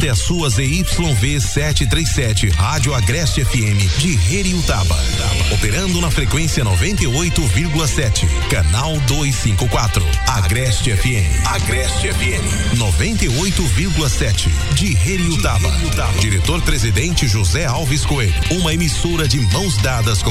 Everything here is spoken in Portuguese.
Esta é a sua ZYV 737, Rádio Agreste FM de Heriutaba. Operando na frequência 98,7, canal 254. Agreste FM. Agreste FM 98,7 de Heriutaba. Diretor-presidente José Alves Coelho. Uma emissora de mãos dadas com